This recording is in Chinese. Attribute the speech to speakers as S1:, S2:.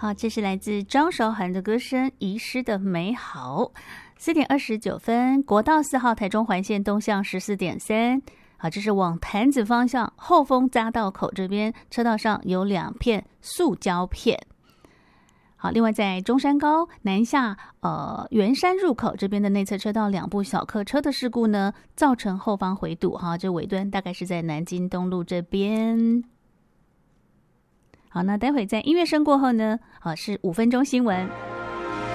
S1: 好，这是来自张韶涵的歌声《遗失的美好》。4:29，国道4号台中环线东向14.3。好，这是往潭子方向后丰匝道口这边车道上有2片塑胶片。好，另外在中山高南下圆山入口这边的内侧车道2部小客车的事故呢，造成后方回堵哈，这尾端大概是在南京东路这边。好，那待会在音乐声过后呢，是5分钟新闻。